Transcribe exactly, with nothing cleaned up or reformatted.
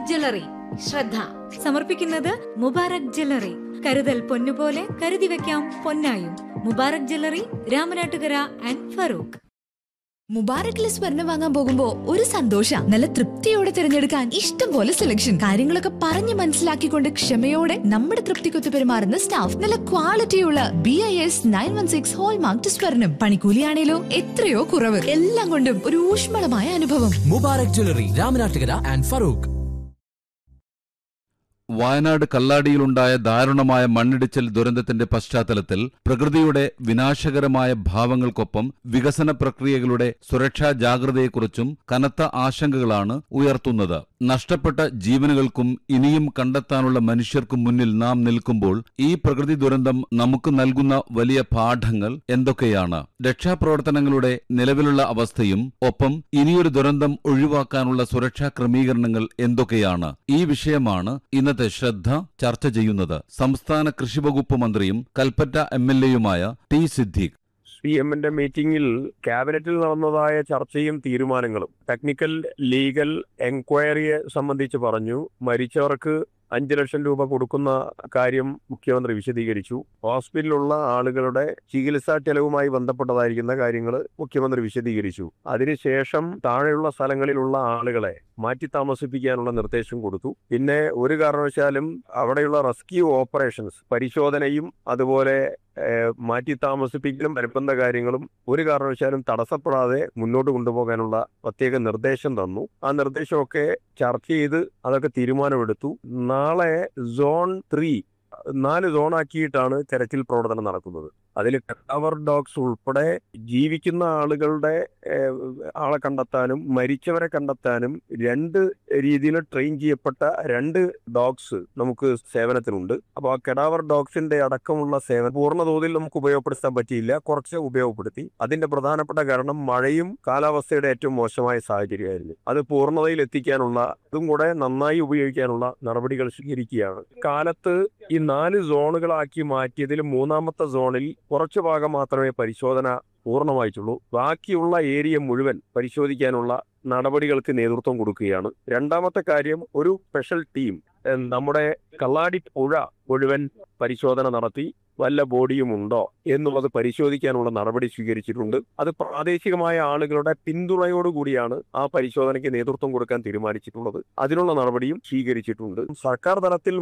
Jewellery ശ്രദ്ധ സമർപ്പിക്കുന്നത് Mubarak jewellery. കരുതൽ പൊന്നുപോലെ കരുതി വെക്കാം പൊന്നായും. Mubarak jewellery, Ramanattukara and Farooq. മുബാറക്കിലെ സ്വർണം വാങ്ങാൻ പോകുമ്പോ ഒരു സന്തോഷ. നല്ല തൃപ്തിയോടെ തിരഞ്ഞെടുക്കാൻ ഇഷ്ടം പോലെ സെലക്ഷൻ, കാര്യങ്ങളൊക്കെ പറഞ്ഞ് മനസ്സിലാക്കിക്കൊണ്ട് ക്ഷമയോടെ നമ്മുടെ തൃപ്തിക്കൊത്ത് പെരുമാറുന്ന സ്റ്റാഫ്, നല്ല ക്വാളിറ്റിയുള്ള B I S nine one six hallmark സ്വർണം. പണിക്കൂലിയാണേലോ എത്രയോ കുറവ്. എല്ലാം കൊണ്ടും ഒരു ഊഷ്മളമായ അനുഭവം. Mubarak jewellery, Ramanattukara and Farooq. വയനാട് കല്ലാടിയിലുണ്ടായ ദാരുണമായ മണ്ണിടിച്ചിൽ ദുരന്തത്തിന്റെ പശ്ചാത്തലത്തിൽ പ്രകൃതിയുടെ വിനാശകരമായ ഭാവങ്ങൾക്കൊപ്പം വികസന പ്രക്രിയകളുടെ സുരക്ഷാ ജാഗ്രതയെക്കുറിച്ചും കനത്ത ആശങ്കകളാണ് ഉയർത്തുന്നത്. നഷ്ടപ്പെട്ട ജീവനുകൾക്കും ഇനിയും കണ്ടെത്താനുള്ള മനുഷ്യർക്കും മുന്നിൽ നാം നിൽക്കുമ്പോൾ ഈ പ്രകൃതി ദുരന്തം നമുക്ക് നൽകുന്ന വലിയ പാഠങ്ങൾ എന്തൊക്കെയാണ്? രക്ഷാപ്രവർത്തനങ്ങളുടെ നിലവിലുള്ള അവസ്ഥയും ഒപ്പം ഇനിയൊരു ദുരന്തം ഒഴിവാക്കാനുള്ള സുരക്ഷാ ക്രമീകരണങ്ങൾ എന്തൊക്കെയാണ്? ഈ വിഷയമാണ് ഇന്നത്തെ ശ്രദ്ധ ചർച്ച ചെയ്യുന്നത്. സംസ്ഥാന കൃഷിവകുപ്പ് മന്ത്രിയും Kalpetta M L എയുമായ T Siddique C എമ്മിന്റെ മീറ്റിംഗിൽ ക്യാബിനറ്റിൽ നടന്നതായ ചർച്ചയും തീരുമാനങ്ങളും ടെക്നിക്കൽ ലീഗൽ എൻക്വയറിയെ സംബന്ധിച്ച് പറഞ്ഞു. മരിച്ചവർക്ക് അഞ്ചു ലക്ഷം രൂപ കൊടുക്കുന്ന കാര്യം മുഖ്യമന്ത്രി വിശദീകരിച്ചു. ഹോസ്പിറ്റലിലുള്ള ആളുകളുടെ ചികിത്സാ ചെലവുമായി ബന്ധപ്പെട്ടതായിരിക്കുന്ന കാര്യങ്ങൾ മുഖ്യമന്ത്രി വിശദീകരിച്ചു. അതിനുശേഷം താഴെയുള്ള സ്ഥലങ്ങളിലുള്ള ആളുകളെ മാറ്റി താമസിപ്പിക്കാനുള്ള നിർദ്ദേശം കൊടുത്തു. പിന്നെ ഒരു കാരണവശാലും അവിടെയുള്ള റെസ്ക്യൂ ഓപ്പറേഷൻസ് പരിശോധനയും അതുപോലെ മാറ്റി താമസിപ്പിക്കലും അനുബന്ധ കാര്യങ്ങളും ഒരു കാരണവശാലും തടസ്സപ്പെടാതെ മുന്നോട്ട് കൊണ്ടുപോകാനുള്ള പ്രത്യേക നിർദ്ദേശം തന്നു. ആ നിർദ്ദേശമൊക്കെ ചർച്ച ചെയ്ത് അതൊക്കെ തീരുമാനമെടുത്തു. നാളെ സോൺ ത്രീ നാല് സോണാക്കിയിട്ടാണ് തെരച്ചിൽ പ്രവർത്തനം നടക്കുന്നത്. അതിൽ കവർ ഡോഗ്സ് ഉൾപ്പെടെ ജീവിക്കുന്ന ആളുകളുടെ ആളെ കണ്ടെത്താനും മരിച്ചവരെ കണ്ടെത്താനും രണ്ട് രീതിയിൽ ട്രെയിൻ ചെയ്യപ്പെട്ട രണ്ട് ഡോഗ്സ് നമുക്ക് സേവനത്തിനുണ്ട്. അപ്പോൾ ആ കെഡാവർ ഡോഗ്സിന്റെ അടക്കമുള്ള സേവനം പൂർണ്ണ തോതിൽ നമുക്ക് ഉപയോഗപ്പെടുത്താൻ പറ്റിയില്ല, കുറച്ച് ഉപയോഗപ്പെടുത്തി. അതിന്റെ പ്രധാനപ്പെട്ട കാരണം മഴയും കാലാവസ്ഥയുടെ ഏറ്റവും മോശമായ സാഹചര്യമായിരുന്നു. അത് പൂർണ്ണതയിൽ എത്തിക്കാനുള്ള അതും കൂടെ നന്നായി ഉപയോഗിക്കാനുള്ള നടപടികൾ സ്വീകരിക്കുകയാണ്. കാലത്ത് ഈ നാല് സോണുകളാക്കി മാറ്റിയതിൽ മൂന്നാമത്തെ സോണിൽ കുറച്ചു ഭാഗം മാത്രമേ പരിശോധന പൂർണ്ണമായിട്ടുള്ളൂ. ബാക്കിയുള്ള ഏരിയ മുഴുവൻ പരിശോധിക്കാനുള്ള നടപടികൾക്ക് നേതൃത്വം കൊടുക്കുകയാണ്. രണ്ടാമത്തെ കാര്യം, ഒരു സ്പെഷ്യൽ ടീം നമ്മുടെ കള്ളാടി പുഴ മുഴുവൻ പരിശോധന നടത്തി വല്ല ബോഡിയും ഉണ്ടോ എന്നുള്ളത് പരിശോധിക്കാനുള്ള നടപടി സ്വീകരിച്ചിട്ടുണ്ട്. അത് പ്രാദേശികമായ ആളുകളുടെ പിന്തുണയോടുകൂടിയാണ് ആ പരിശോധനയ്ക്ക് നേതൃത്വം കൊടുക്കാൻ തീരുമാനിച്ചിട്ടുള്ളത്. അതിനുള്ള നടപടിയും സ്വീകരിച്ചിട്ടുണ്ട്. സർക്കാർ തലത്തിൽ